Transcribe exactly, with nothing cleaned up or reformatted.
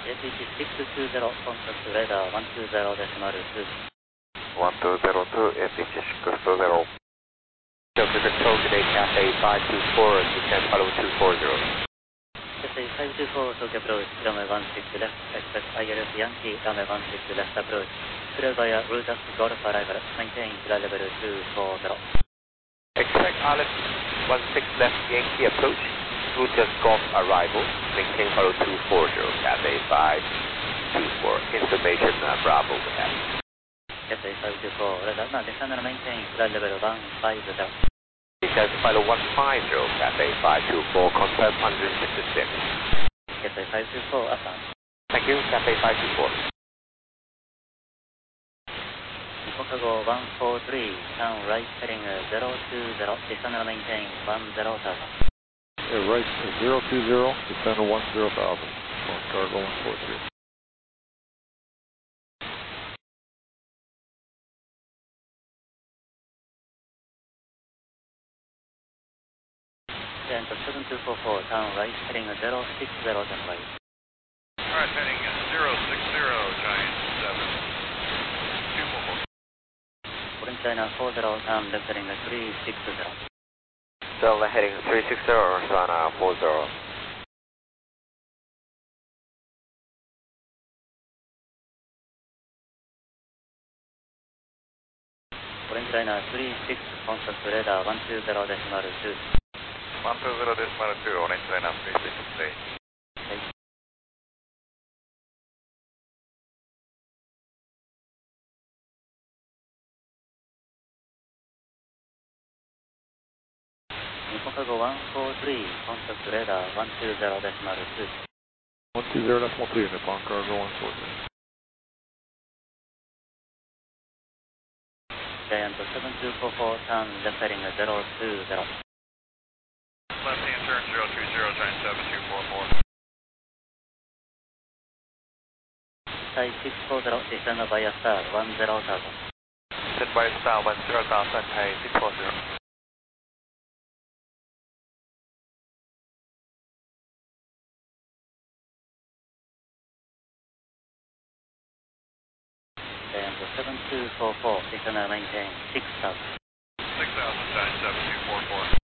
A P H six two zero, contact radar one two zero decimal two. one two zero two, A P H six two zero. Delta Control today, Cathay five two four, descend follow two four zero. Cathay five two four, Tokyo approach, runway one six left, expect I L S Yankee, runway one six left approach. Clear via route up Golf arrival, maintain flight level two four zero. Expect I L S one six left Yankee approach, route just Golf arrival, maintain follow two four zero, Cathay five two four, information uh, Bravo we have. Cathay five two four, radar now descend and maintain flight level one five zero. Descend follow one five zero, Cathay five two four, confirm unrestricted descent. Cathay five two four, affirm. Thank you, Cathay five two four. Chicago one four three, turn right heading zero two zero, descend and maintain one zero thousand. Yeah, right zero two zero, descend to one zero thousand, on cargo one four three. And seven two four four, turn right heading zero six zero, turn right. Alright, heading zero six zero, Giant seven two four four. Orange China four zero, turn left heading three six zero. Delta heading three six zero, Savannah four zero. Orange China three six, contact radar one two zero decimal two. one two zero decimal two, Orange China three six, stay. Okay. Chicago one four three, contact radar one two zero decimal two. one two zero decimal two, Nippon cargo one four three. Giant seven two four four, turn left heading zero two zero. Left hand turn zero two zero, Giant seven two four four. Sky six four zero, descend via star one zero thousand. Descend by star one zero thousand, Thai six four zero. Giant seven two four four, descend and maintain six thousand. six thousand, Giant seven two four four.